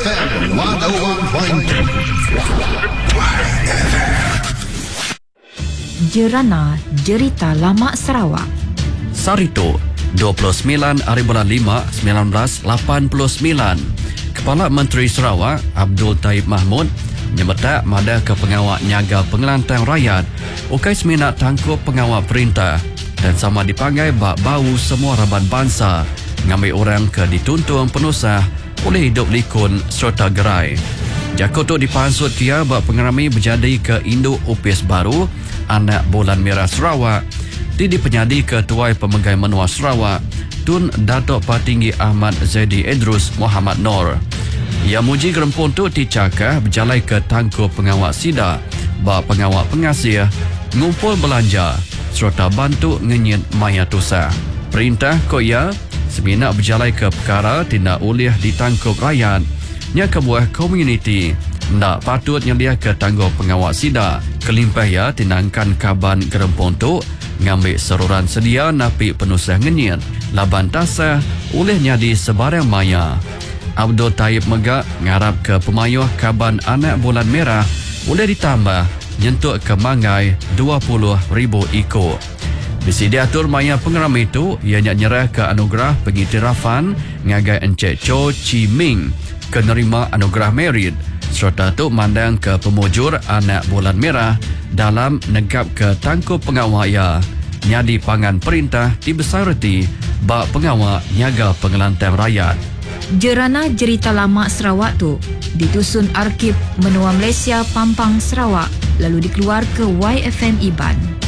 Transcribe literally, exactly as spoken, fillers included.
M seratus satu titik tujuh. Jerana Jerita Lama Sarawak. Sarito, dua puluh sembilan hari bulan lima, seribu sembilan ratus lapan puluh sembilan. Kepala Menteri Sarawak, Abdul Taib Mahmud, menyebut mada ke pengawal nyaga pengelantang rakyat, ukai seminat tangkup pengawal perintah dan sama dipanggil bak bau semua raban bangsa, ngambil orang ke dituntun penusah oleh hidup likun serta gerai. Jakoto dipansut kia bak pengerami berjadi ke induk upis baru, anak Bulan Merah Sarawak, di penyadi Ketua Pemegai Menua Sarawak, Tun Datuk Patinggi Ahmad Zaidi Idrus Muhammad Nor. Ia muji gerempun tu dicakah berjalai ke tangkup pengawal sida, bak pengawal pengasih, ngumpul belanja, serta bantu ngenyit maya tusa. Perintah koya, seminak berjalai ke perkara tindak ulih ditangkup rakyat, nya kebuah komuniti, ndak patut nyelia ke tanggup pengawal sida, kelimpah ya tinangkan kaban gerempun tu, ngambil seruran sedia napi penusah ngenyit, laban tasah oleh nyadi sebarang maya. Abdul Taib Megak ngarap ke pemayuh kaban anak Bulan Merah boleh ditambah nyentuk ke mangai dua puluh ribu ekor. Bisi diatur maya pengeram itu, ianya nyerah ke anugerah pengiktirafan ngagai Encik Cho Chi Ming ke nerima anugerah merit serta tu mandang ke pemujur anak Bulan Merah dalam negap ke tangkup pengawal ya nyadi pangan perintah di besarati bak pengawal nyaga pengelantang rakyat. Jerana Jerita Lama Sarawak tu ditusun Arkib Menua Malaysia Pampang Sarawak lalu dikeluar ke Y F M Iban.